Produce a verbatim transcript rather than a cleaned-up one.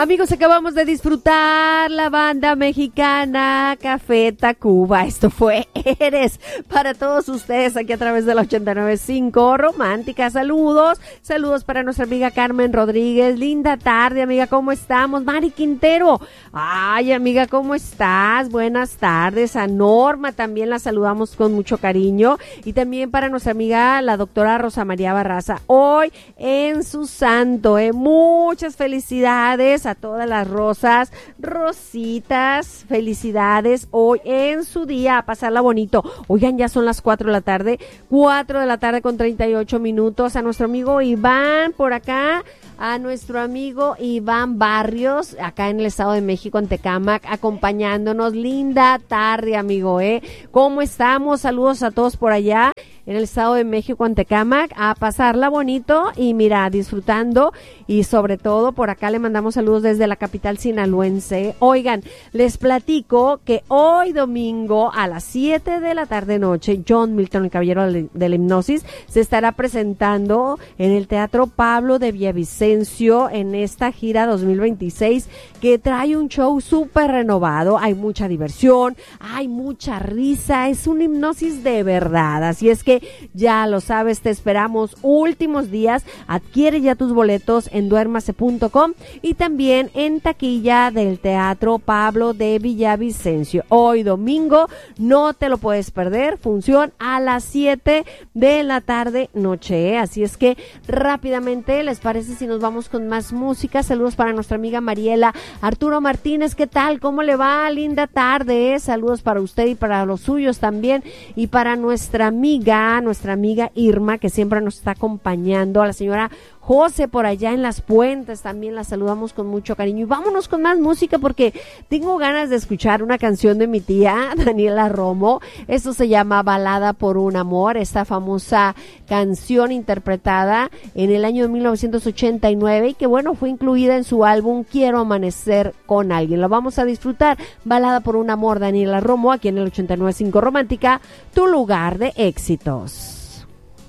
Amigos, acabamos de disfrutar la banda mexicana Café Tacuba. Esto fue Eres para todos ustedes aquí a través del ochenta y nueve punto cinco. Romántica, saludos. Saludos para nuestra amiga Carmen Rodríguez. Linda tarde, amiga, ¿cómo estamos? Mari Quintero. Ay, amiga, ¿cómo estás? Buenas tardes. A Norma también la saludamos con mucho cariño. Y también para nuestra amiga, la doctora Rosa María Barraza. Hoy en su santo, ¿eh? Muchas felicidades a todas las rosas, rositas, felicidades hoy en su día, a pasarla bonito. Oigan, ya son las cuatro de la tarde, cuatro de la tarde con treinta y ocho minutos. A nuestro amigo Iván por acá, a nuestro amigo Iván Barrios, acá en el Estado de México, en Tecámac, acompañándonos. Linda tarde, amigo, ¿eh? ¿Cómo estamos? Saludos a todos por allá en el Estado de México, en Tecámac, a pasarla bonito y mira, disfrutando, y sobre todo por acá le mandamos saludos desde la capital sinaloense. Oigan, les platico que hoy domingo a las siete de la tarde noche, John Milton, el caballero de la hipnosis, se estará presentando en el Teatro Pablo de Villavicencio en esta gira dos mil veintiséis, que trae un show súper renovado. Hay mucha diversión, hay mucha risa, es una hipnosis de verdad, así es que ya lo sabes, te esperamos últimos días. Adquiere ya tus boletos en duérmase punto com y también en taquilla del Teatro Pablo de Villavicencio. Hoy domingo no te lo puedes perder, función a las siete de la tarde noche, ¿eh? Así es que rápidamente, ¿les parece si nos vamos con más música? Saludos para nuestra amiga Mariela. Arturo Martínez, ¿qué tal? ¿Cómo le va? Linda tarde, ¿eh? Saludos para usted y para los suyos también, y para nuestra amiga nuestra amiga Irma, que siempre nos está acompañando, a la señora José por allá en Las Puentes, también la saludamos con mucho cariño. Y vámonos con más música porque tengo ganas de escuchar una canción de mi tía Daniela Romo. Esto se llama Balada por un amor, esta famosa canción interpretada en el año de mil novecientos ochenta y nueve y que bueno, fue incluida en su álbum Quiero amanecer con alguien. Lo vamos a disfrutar. Balada por un amor, Daniela Romo, aquí en el ochenta y nueve punto cinco Romántica, tu lugar de éxitos.